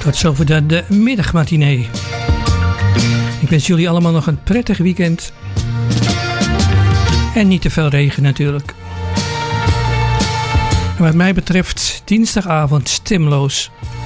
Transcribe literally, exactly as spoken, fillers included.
Tot zover de, de middagmatinee. Ik wens jullie allemaal nog een prettig weekend. En niet te veel regen natuurlijk. En wat mij betreft dinsdagavond stemloos.